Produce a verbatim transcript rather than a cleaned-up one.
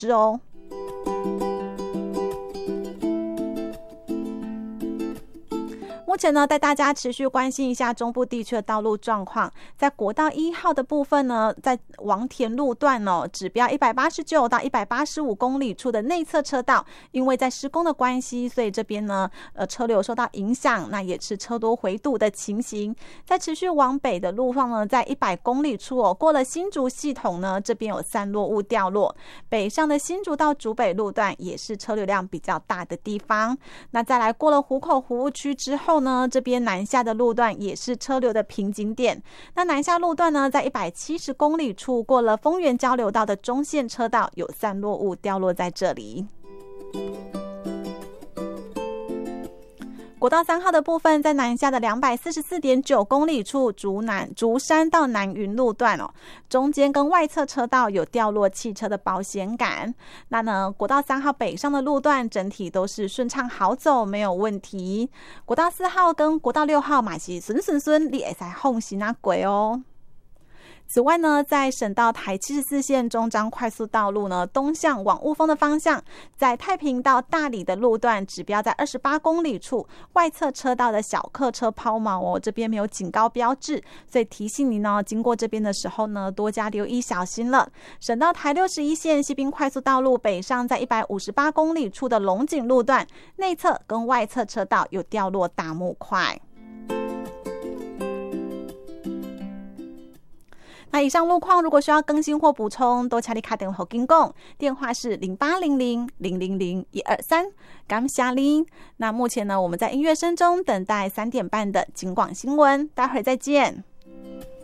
施哦。目前呢，带大家持续关心一下中部地区的道路状况。在国道一号的部分呢，在王田路段哦，指标一百八十九到一百八十五公里处的内侧车道，因为在施工的关系，所以这边呢，呃，车流受到影响，那也是车多回堵的情形。在持续往北的路况呢，在一百公里处哦，过了新竹系统呢，这边有散落物掉落。北上的新竹到竹北路段也是车流量比较大的地方。那再来过了湖口湖务区之后呢，这边南下的路段也是车流的瓶颈点。那南下路段呢，在一百七十公里处过了丰原交流道的中线车道，有散落物掉落在这里。国道三号的部分，在南下的两百四十四点九公里处，竹南竹山到南云路段哦，中间跟外侧车道有掉落汽车的保险杆。那呢，国道三号北上的路段整体都是顺畅好走，没有问题。国道四号跟国道六号嘛是顺顺顺，你会使放心那过哦。此外呢，在省道台七十四线中彰快速道路呢，东向往雾峰的方向，在太平到大里的路段指标在二十八公里处，外侧车道的小客车抛锚哦，这边没有警告标志，所以提醒你呢，经过这边的时候呢，多加留意小心了。省道台六十一线西滨快速道路北上在一百五十八公里处的龙井路段，内侧跟外侧车道有掉落大木块。那以上路况如果需要更新或补充，都请你打电话给我，电话是零八零零零零零一二三，感谢您。那目前呢，我们在音乐声中等待三点半的警广新闻，待会儿再见。